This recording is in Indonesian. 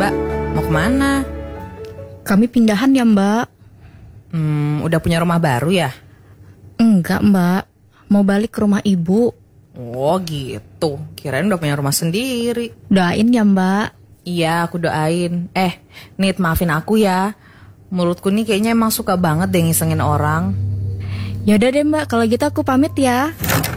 Mbak, mau kemana? Kami pindahan ya Mbak. Udah punya rumah baru ya? Enggak Mbak, mau balik ke rumah ibu. Oh gitu, kirain udah punya rumah sendiri. Doain ya Mbak. Iya, aku doain. Nit, maafin aku ya. Mulutku nih kayaknya emang suka banget deh ngisengin orang. Yaudah deh Mbak, kalau gitu aku pamit ya.